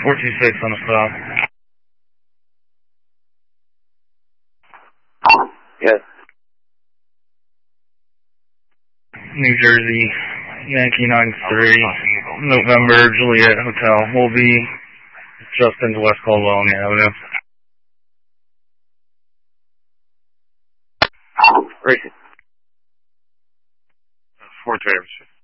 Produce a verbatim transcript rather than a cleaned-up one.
four two six on the stop. Yes. New Jersey, Yankee nine three, November, Juliet Hotel. We'll be just into West Caldwell on the Avenue. Racing. four three.